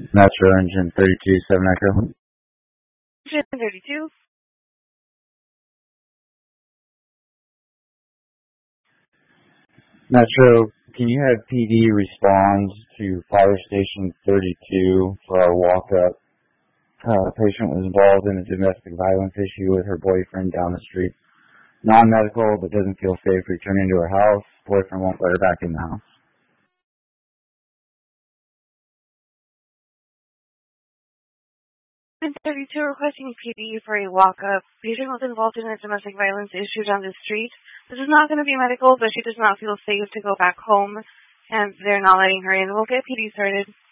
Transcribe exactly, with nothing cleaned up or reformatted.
Metro Engine thirty-two, seven Echo. Engine thirty-two. Metro, can you have P D respond to Fire Station thirty-two for our walk-up? Uh, patient was involved in a domestic violence issue with her boyfriend down the street. Non-medical, but doesn't feel safe returning to her house. Boyfriend won't let her back in the house. Engine thirty-two requesting P D for a walk-up. Patient was involved in a domestic violence issue down the street. This is not going to be medical, but she does not feel safe to go back home, and they're not letting her in. We'll get P D started.